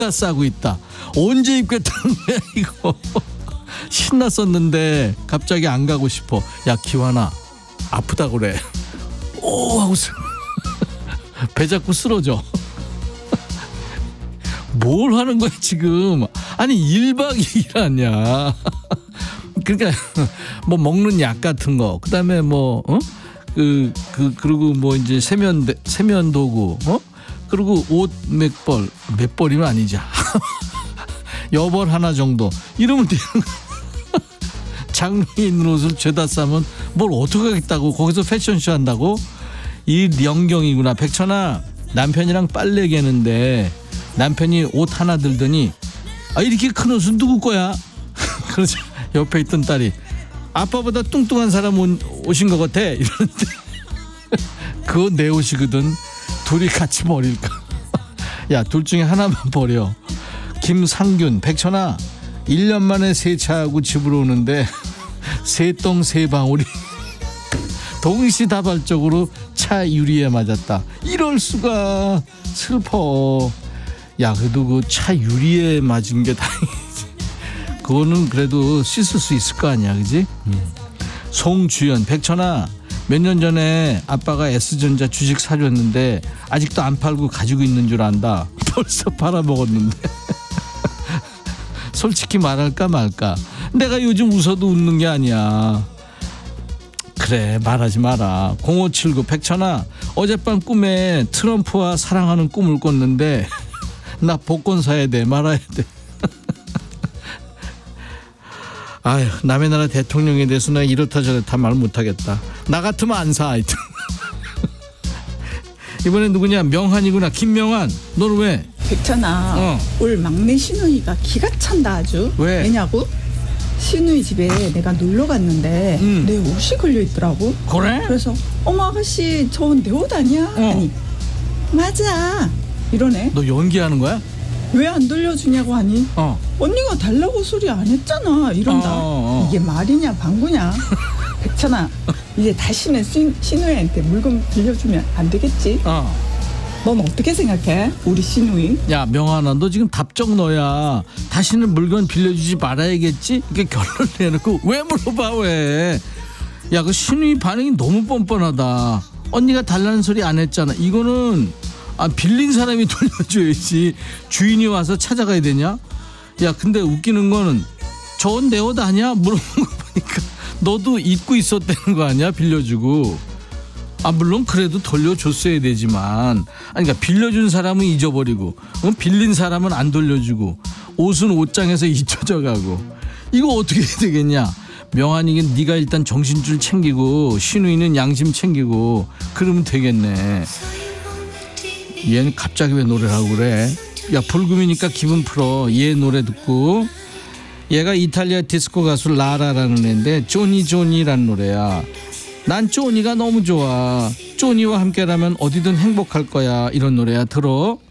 싸고 있다. 언제 입겠다는 거야 이거. 신났었는데 갑자기 안 가고 싶어. 야 기환아 아프다 그래. 오 하고 배 잡고 쓰러져. 뭘 하는 거야 지금. 아니 1박 2일 아니야. 그러니까 뭐 먹는 약 같은 거, 그다음에 뭐 그리고 뭐 이제 세면 도구, 그리고 옷 몇 벌이면 아니지. 여벌 하나 정도 이러면 되는 거야. 장르에 있는 옷을 죄다 싸면 뭘 어떻게 하겠다고. 거기서 패션쇼 한다고? 이 영경이구나. 백천아 남편이랑 빨래 개는데 남편이 옷 하나 들더니 아 이렇게 큰 옷은 누구 거야? 그러자 옆에 있던 딸이 아빠보다 뚱뚱한 사람 오신 것 같아 이러는데 그거 내 옷이거든. 둘이 같이 버릴까? 야 둘 중에 하나만 버려. 김상균 백천아 1년 만에 세차하고 집으로 오는데 새똥 세 방울이 동시다발적으로 차 유리에 맞았다. 이럴 수가. 슬퍼. 야 그래도 그 차 유리에 맞은 게 다행이지. 그거는 그래도 씻을 수 있을 거 아니야, 그지? 송주연 백천아 몇 년 전에 아빠가 S전자 주식 사줬는데 아직도 안 팔고 가지고 있는 줄 안다. 벌써 팔아먹었는데. 솔직히 말할까 말까. 내가 요즘 웃어도 웃는 게 아니야. 그래 말하지 마라. 0579 백천아 어젯밤 꿈에 트럼프와 사랑하는 꿈을 꿨는데 나 복권 사야 돼 말아야 돼. 아휴 남의 나라 대통령에 대해서 내가 이렇다 저렇다 말 못하겠다. 나 같으면 안 사. 하여튼. 이번엔 누구냐? 명한이구나. 김명한 너는 왜? 백천아 올 막내 시누이가 기가 찬다 아주. 왜? 왜냐고? 시누이 집에 내가 놀러 갔는데 내 옷이 걸려 있더라고. 그래? 그래서 어머 아가씨 저건 내 옷 아니야? 아니 맞아 이러네. 너 연기하는 거야? 왜 안 돌려주냐고 하니 언니가 달라고 소리 안 했잖아 이런다. 이게 말이냐 방구냐. 백천아 이제 다시는 시누이한테 물건 빌려주면 안 되겠지? 넌 어떻게 생각해? 우리 시누이? 야 명한아 너 지금 답정 너야. 다시는 물건 빌려주지 말아야겠지? 이렇게 결론 내놓고 왜 물어봐 왜. 야 그 시누이 반응이 너무 뻔뻔하다. 언니가 달라는 소리 안 했잖아. 이거는 빌린 사람이 돌려줘야지 주인이 와서 찾아가야 되냐? 야 근데 웃기는 거는 저건 내 옷 아니야? 물어본 거 보니까 너도 잊고 있었다는 거 아니야? 빌려주고. 물론 그래도 돌려줬어야 되지만 그러니까 빌려준 사람은 잊어버리고 빌린 사람은 안 돌려주고 옷은 옷장에서 잊혀져 가고 이거 어떻게 해야 되겠냐. 명한이는 네가 일단 정신줄 챙기고 신우이는 양심 챙기고 그러면 되겠네. 얘는 갑자기 왜 노래를 하고 그래. 야 불금이니까 기분 풀어. 얘 노래 듣고. 얘가 이탈리아 디스코 가수 라라라는 애인데 쪼니라는 노래야. 난 쪼니가 너무 좋아. 쪼니와 함께라면 어디든 행복할 거야. 이런 노래야. 들어.